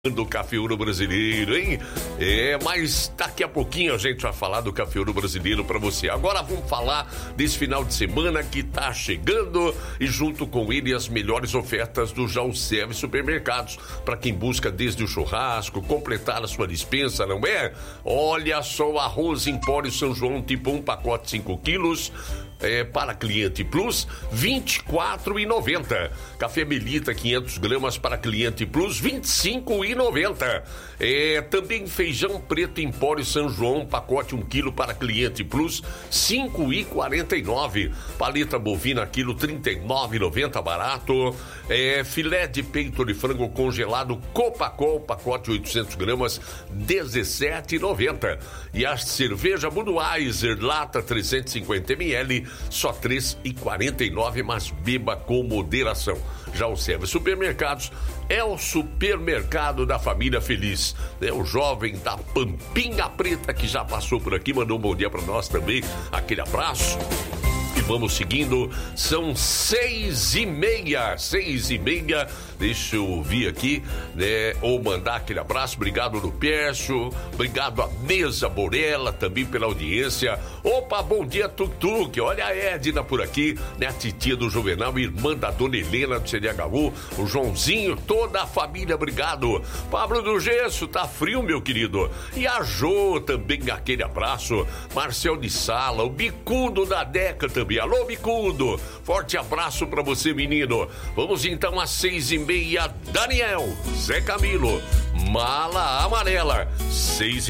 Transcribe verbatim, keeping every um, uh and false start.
do Cafeúno Brasileiro, hein? É, mas daqui a pouquinho a gente vai falar do Cafeúno Brasileiro pra você. Agora vamos falar desse final de semana que tá chegando e junto com ele as melhores ofertas do Jalserve Supermercados. Pra quem busca desde o churrasco, completar a sua dispensa, não é? Olha só o arroz Empório São João tipo um pacote cinco quilos. É, para cliente Plus, vinte e quatro reais e noventa centavos. Café Melita, quinhentas gramas para cliente Plus, vinte e cinco reais e noventa centavos. É, também feijão preto Empório São João, pacote um quilo para cliente Plus, cinco reais e quarenta e nove centavos. Paleta bovina, quilo, trinta e nove reais e noventa centavos, barato. É, filé de peito de frango congelado Copacol, pacote oitocentas gramas, dezessete reais e noventa centavos. E a cerveja Budweiser, lata trezentos e cinquenta mililitros, só três reais e quarenta e nove centavos, mas beba com moderação. Já o Jalserve Supermercados é o supermercado da família feliz. É o jovem da Pampinha Preta que já passou por aqui, mandou um bom dia para nós também. Aquele abraço. E vamos seguindo, são seis e meia, seis e meia, deixa eu ouvir aqui, né, ou mandar aquele abraço, obrigado no Pércio, obrigado a Mesa Borella, também pela audiência. Opa, bom dia, Tuk-Tuk, olha a Edna por aqui, né, a titia do Juvenal, irmã da Dona Helena do C D H U, o Joãozinho, toda a família, obrigado. Pablo do Gesso, tá frio, meu querido, e a Jô também, aquele abraço, Marcel de Sala, o Bicudo da Deca também. Alô, Bicudo, forte abraço pra você, menino. Vamos então às seis e meia, Daniel, Zé Camilo, Mala Amarela, seis